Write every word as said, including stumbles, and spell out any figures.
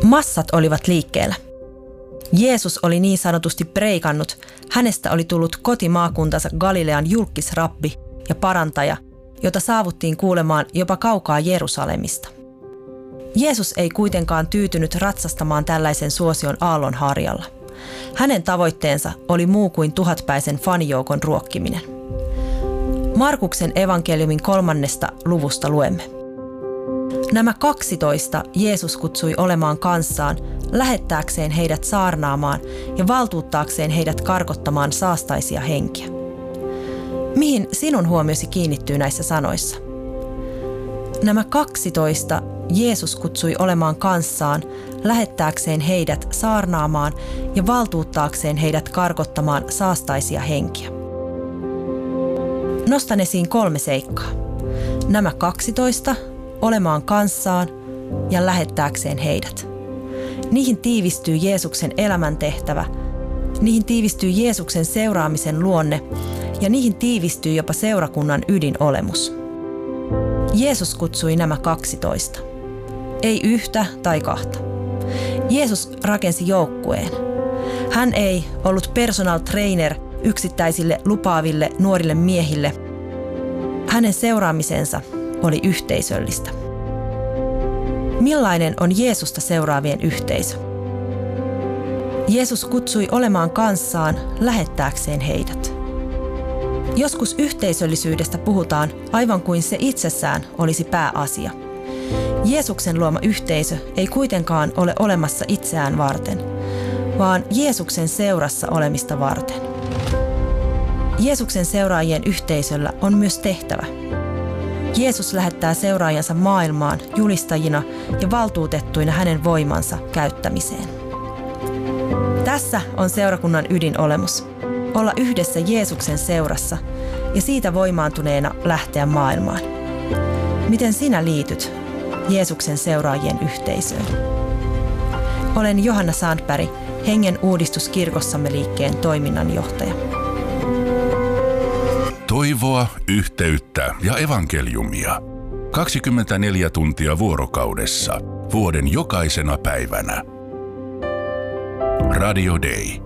Massat olivat liikkeellä. Jeesus oli niin sanotusti preikannut, hänestä oli tullut kotimaakuntansa Galilean julkkisrabbi ja parantaja, jota saavuttiin kuulemaan jopa kaukaa Jerusalemista. Jeesus ei kuitenkaan tyytynyt ratsastamaan tällaisen suosion aallonharjalla. Hänen tavoitteensa oli muu kuin tuhatpäisen fanijoukon ruokkiminen. Markuksen evankeliumin kolmannesta luvusta luemme. Nämä kaksitoista Jeesus kutsui olemaan kanssaan, lähettääkseen heidät saarnaamaan ja valtuuttaakseen heidät karkottamaan saastaisia henkiä. Mihin sinun huomiosi kiinnittyy näissä sanoissa? Nämä kaksitoista Jeesus kutsui olemaan kanssaan, lähettääkseen heidät saarnaamaan ja valtuuttaakseen heidät karkottamaan saastaisia henkiä. Nostan esiin kolme seikkaa. Nämä kaksitoista olemaan kanssaan ja lähettääkseen heidät. Niihin tiivistyy Jeesuksen elämäntehtävä, niihin tiivistyy Jeesuksen seuraamisen luonne ja niihin tiivistyy jopa seurakunnan ydinolemus. Jeesus kutsui nämä kaksitoista. Ei yhtä tai kahta. Jeesus rakensi joukkueen. Hän ei ollut personal trainer yksittäisille lupaaville nuorille miehille. Hänen seuraamisensa oli yhteisöllistä. Millainen on Jeesusta seuraavien yhteisö? Jeesus kutsui olemaan kanssaan lähettääkseen heidät. Joskus yhteisöllisyydestä puhutaan aivan kuin se itsessään olisi pääasia. Jeesuksen luoma yhteisö ei kuitenkaan ole olemassa itseään varten, vaan Jeesuksen seurassa olemista varten. Jeesuksen seuraajien yhteisöllä on myös tehtävä. Jeesus lähettää seuraajansa maailmaan julistajina ja valtuutettuina hänen voimansa käyttämiseen. Tässä on seurakunnan ydinolemus. Olla yhdessä Jeesuksen seurassa ja siitä voimaantuneena lähteä maailmaan. Miten sinä liityt Jeesuksen seuraajien yhteisöön? Olen Johanna Sandberg, Hengen uudistuskirkossamme liikkeen toiminnanjohtaja. Toivoa, yhteyttä ja evankeliumia. kaksikymmentäneljä tuntia vuorokaudessa, vuoden jokaisena päivänä. Radio Day.